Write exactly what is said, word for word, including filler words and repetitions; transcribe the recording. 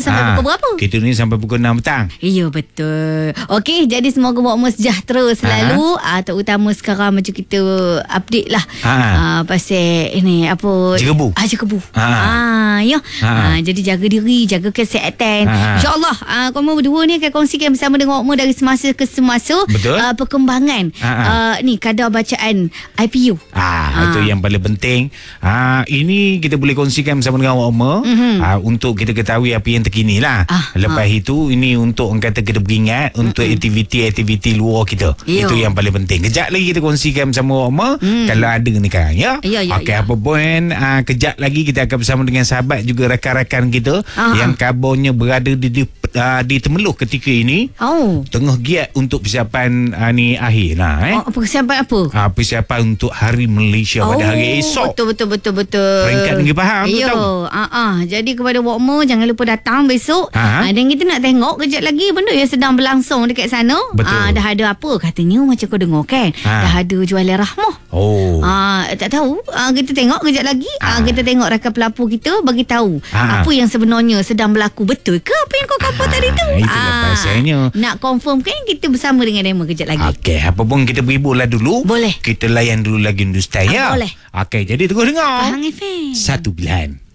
sampai ha, pukul berapa? Kita ni sampai pukul enam petang. Ya, betul. Okey, jadi semoga Wokma sejahtera selalu. ha. uh, Terutama sekarang macam kita update lah ha. uh, pasal ini apa, Jegebu. Ah, jegebu. ha. Ah, ya. ha. uh, Jadi jaga diri, jaga kesihatan. ha. InsyaAllah uh, korang berdua ni akan kongsikan bersama dengan Wokma dari semasa ke semasa. Betul. uh, Perkembangan ha. uh, ni kadar bacaan I P U. Ah, ha. Itu yang paling penting. Ah, ini kita boleh kongsikan bersama dengan Wokma mm-hmm. ah, untuk kita ketahui apa yang terkini lah. Ah, Lepas ah. itu ini untuk orang kata kita beringat mm-hmm. untuk aktiviti-aktiviti luar kita. Yo. Itu yang paling penting. Kejap lagi kita kongsikan bersama Wokma mm. kalau ada ni kan ya. Ya, ya, Okey, ya. apa pun ah, kejap lagi kita akan bersama dengan sahabat juga rakan-rakan kita ah, yang ah. kabarnya berada di di, ah, di Temeloh ketika ini. Oh. Tengah giat untuk persiapan ah, ni akhir lah eh. Oh, persiapan apa? Ah, persiapan untuk Hari Malaysia pada oh, hari esok. Betul betul betul betul. Peringkat negeri Pahang tu Yo, tahu. ah ah. Jadi kepada Wokma jangan lupa datang besok. Ha? Ah, dan kita nak tengok kejap lagi benda yang sedang berlangsung dekat sana. Betul. Ah, dah ada apa katanya macam kau dengar kan? Ha. Dah ada jualan rahmah. Oh. Ah, tak tahu. Ah, kita tengok kejap lagi. Ah, Ah. kita tengok rakan pelapor kita bagi tahu Ah. apa yang sebenarnya sedang berlaku. Betul ke apa yang kau cover Ah, tadi tu? itulah pasalnya. Nak confirm kan kita bersama dengan Dema kejap lagi. Okey, apa pun kita berhibur lah dulu. Boleh. Kita layan dulu lagi Hindustan Ah, ya. boleh. Okey, jadi terus dengar. Pahang F M. Satu pilihan.